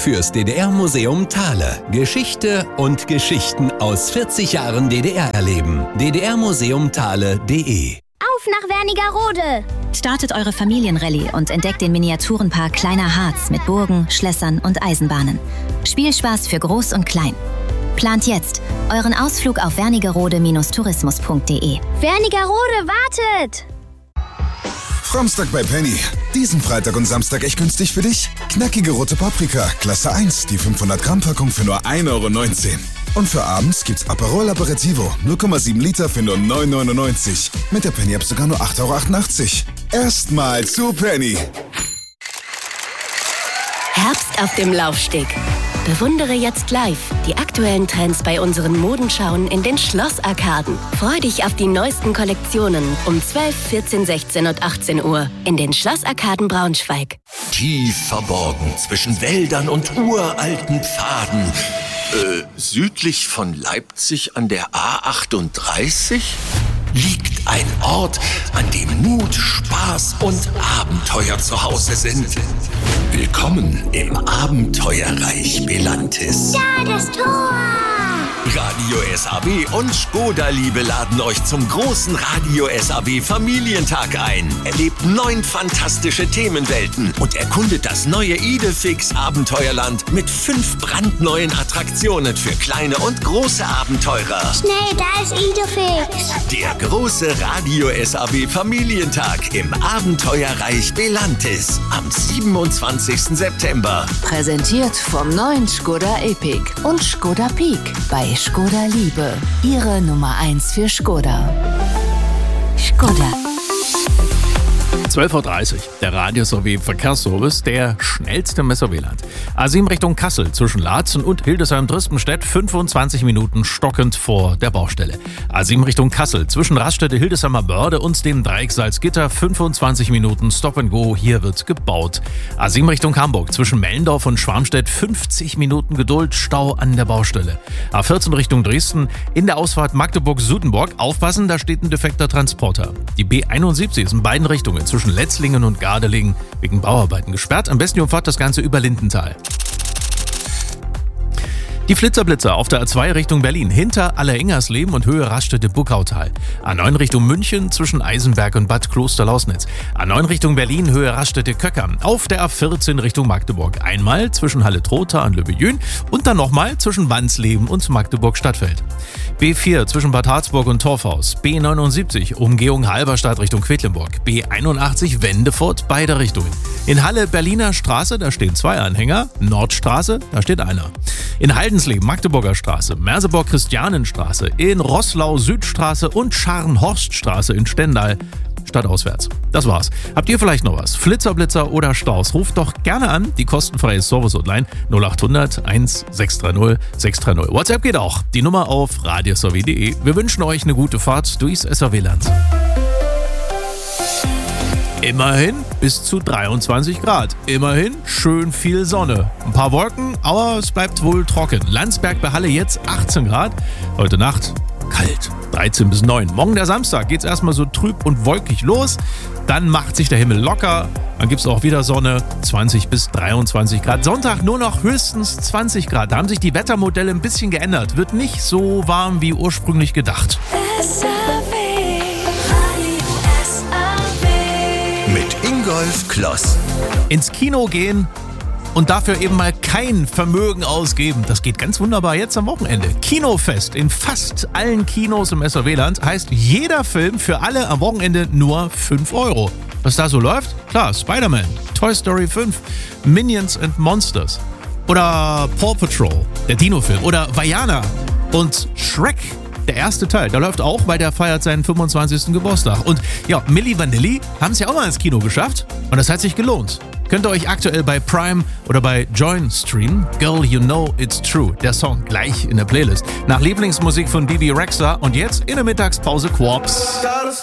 fürs DDR-Museum Thale. Geschichte und Geschichten aus 40 Jahren DDR erleben. ddrmuseumthale.de. Auf nach Wernigerode! Startet eure Familienrallye und entdeckt den Miniaturenpark Kleiner Harz mit Burgen, Schlössern und Eisenbahnen. Spielspaß für Groß und Klein. Plant jetzt euren Ausflug auf wernigerode-tourismus.de. Wernigerode wartet! Samstag bei Penny. Diesen Freitag und Samstag echt günstig für dich? Knackige rote Paprika, Klasse 1, die 500 Gramm Packung für nur 1,19 Euro. Und für abends gibt's Aperol Aperitivo, 0,7 Liter für nur 9,99 Euro. Mit der Penny-App sogar nur 8,88 Euro. Erstmal zu Penny. Herbst auf dem Laufsteg. Bewundere jetzt live die aktuellen Trends bei unseren Modenschauen in den Schlossarkaden. Freu dich auf die neuesten Kollektionen um 12, 14, 16 und 18 Uhr in den Schlossarkaden Braunschweig. Tief verborgen zwischen Wäldern und uralten Pfaden. Südlich von Leipzig an der A38 liegt ein Ort, an dem Mut, Spaß und Abenteuer zu Hause sind. Willkommen im Abenteuerreich Belantis. Da, das Tor! Radio SAW und Skoda-Liebe laden euch zum großen Radio SAW Familientag ein. Erlebt 9 fantastische Themenwelten und erkundet das neue Idefix Abenteuerland mit 5 brandneuen Attraktionen für kleine und große Abenteurer. Schnell, da ist Idefix! Der große Radio SAW Familientag im Abenteuerreich Belantis am 27. September. Präsentiert vom neuen Skoda Epic und Skoda Peak bei Skoda Liebe, Ihre Nummer 1 für Skoda. Skoda. 12.30 Uhr, der Radio SAW Verkehrsservice, der schnellste im SOW-Land. A7 Richtung Kassel zwischen Laatzen und Hildesheim-Drispenstedt 25 Minuten stockend vor der Baustelle. A7 Richtung Kassel zwischen Raststätte Hildesheimer Börde und dem Dreieck Salzgitter 25 Minuten Stop and Go, hier wird gebaut. A7 Richtung Hamburg zwischen Mellendorf und Schwarmstedt 50 Minuten Geduld, Stau an der Baustelle. A14 Richtung Dresden in der Ausfahrt Magdeburg-Sudenburg aufpassen, da steht ein defekter Transporter. Die B71 ist in beiden Richtungen zwischen Letzlingen und Gardelegen wegen Bauarbeiten gesperrt. Am besten umfahrt das Ganze über Lindenthal. Die Flitzerblitzer auf der A2 Richtung Berlin hinter Allerengersleben und Höhe Raststätte Buckautal. A9 Richtung München zwischen Eisenberg und Bad Kloster-Lausnitz. A9 Richtung Berlin Höhe Raststätte Köckern. Auf der A14 Richtung Magdeburg. Einmal zwischen Halle-Trotha und Löbejün und dann nochmal zwischen Wandsleben und Magdeburg-Stadtfeld. B4 zwischen Bad Harzburg und Torfhaus. B79 Umgehung Halberstadt Richtung Quedlinburg. B81 Wendefurt, beide Richtungen. In Halle Berliner Straße, da stehen 2 Anhänger. Nordstraße, da steht einer. In Haldensleben Magdeburger Straße, Merseburg Christianenstraße, in Roßlau Südstraße und Scharnhorststraße in Stendal stadtauswärts. Das war's. Habt ihr vielleicht noch was? Flitzer, oder Staus? Ruft doch gerne an, die kostenfreie Service-Hotline 0800 1630 630. WhatsApp geht auch. Die Nummer auf radiosaw.de. Wir wünschen euch eine gute Fahrt durchs SAW-Land. Immerhin bis zu 23 Grad. Immerhin schön viel Sonne. Ein paar Wolken, aber es bleibt wohl trocken. Landsberg bei Halle jetzt 18 Grad. Heute Nacht kalt. 13 bis 9. Morgen der Samstag geht's erstmal so trüb und wolkig los. Dann macht sich der Himmel locker. Dann gibt's auch wieder Sonne. 20 bis 23 Grad. Sonntag nur noch höchstens 20 Grad. Da haben sich die Wettermodelle ein bisschen geändert. Wird nicht so warm wie ursprünglich gedacht. Mit Ingolf Kloss. Ins Kino gehen und dafür eben mal kein Vermögen ausgeben. Das geht ganz wunderbar jetzt am Wochenende. Kinofest in fast allen Kinos im SAW-Land heißt jeder Film für alle am Wochenende nur 5 €. Was da so läuft? Klar, Spider-Man, Toy Story 5, Minions and Monsters oder Paw Patrol, der Dino-Film oder Vaiana und Shrek. Der erste Teil, der läuft auch, weil der feiert seinen 25. Geburtstag. Und ja, Milli Vanilli haben es ja auch mal ins Kino geschafft und das hat sich gelohnt. Könnt ihr euch aktuell bei Prime oder bei Join streamen. Girl, You Know It's True. Der Song gleich in der Playlist. Nach Lieblingsmusik von Bibi Rexha und jetzt in der Mittagspause Quarks.